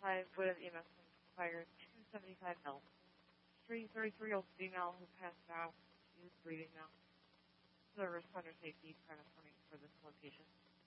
5 with EMS fire 275 L. Street 33-year-old female who passed out. She is breathing now. The responder safety premise warning for this location.